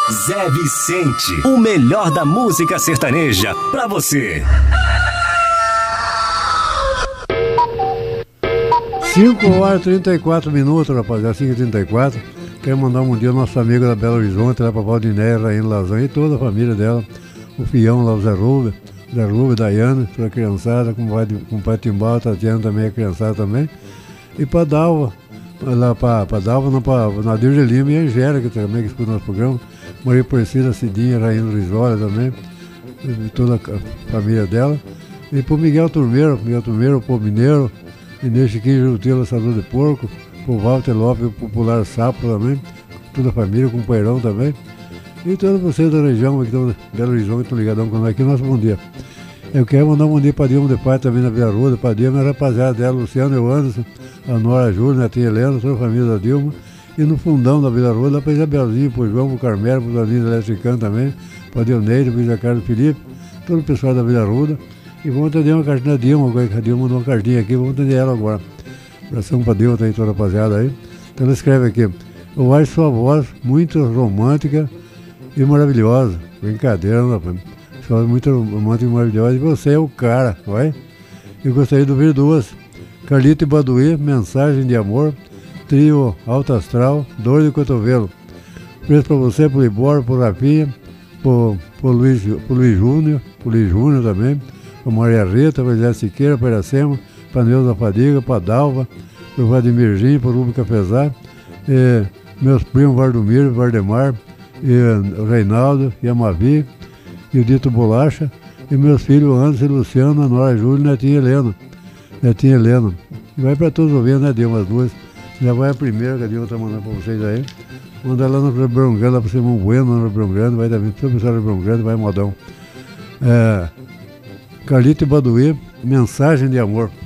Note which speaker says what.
Speaker 1: Zé Vicente, o melhor da música sertaneja pra você.
Speaker 2: 5h34, rapaziada, 5h34. Quero mandar um dia ao nosso amigo da Belo Horizonte, lá pra Valdinéia, Rainha Lasanha e toda a família dela. O Fião lá, o Zé Rubem, Daiane, toda a criançada, com o pai Timbal, a Tatiana também, a criançada também. E pra Dalva, lá pra Dalva, não, pra Nadir de Lima e a Angélica também, que escuta o nosso programa. Maria Aparecida, Cidinha, Rainha Risola também, e toda a família dela. E pro Miguel Turmeiro, o Pô Mineiro, Inês Chiquinho Jurutila, Assador de Porco, pro Walter Lopes, o Popular Sapo também, toda a família, com o Companheirão também. E todos vocês da região, que estão Belo Horizonte, estão ligadão com nós aqui, nosso bom dia. Eu quero mandar um bom dia para Dilma de Pai também na Vila Ruda, para Dilma, a rapaziada dela, Luciano e o Anderson, a Nora Júlia, a tia Helena, toda a família da Dilma. E no fundão da Vila Ruda, para Isabelzinho, para o João, para o Carmelo, para o Danilo Eletricano também, para o Dioneide, para o José Carlos Felipe, todo o pessoal da Vila Ruda. E vamos atender uma cartinha da Dilma, a Dilma mandou uma cartinha aqui, vamos atender ela agora. Abração para Dilma, tem toda a rapaziada aí. Então ela escreve aqui: eu acho sua voz muito romântica e maravilhosa. Brincadeira, não, rapaz. Sua voz muito romântica e maravilhosa. E você é o cara, vai? Eu gostaria de ouvir duas: Carlito e Baduí, Mensagem de Amor, Trio Alto Astral, Dor de Cotovelo. Preço para você, pro Libório, pro Rafinha, pro Luiz Júnior também, pra Maria Rita, pra José Siqueira, pra Iracema, pra Neuza Fadiga, pra Dalva, pro Vladimirzinho, pro Rubem Cafezar, meus primos Vardomiro, Vardemar, e o Reinaldo, e a Mavi, e o Dito Bolacha, e meus filhos Anderson e Luciano, a Nora Júlia e Netinha Helena. E vai para todos ouvindo, né, Dilma, as duas. Já vai a primeira que a Dilma tá mandando para vocês aí. Manda lá no Ribeirão Grande, lá para Simão Bueno, no Ribeirão Grande, vai também, todo o pessoal do Ribeirão Grande, vai modão. Carlito e Baduí, Mensagem de Amor.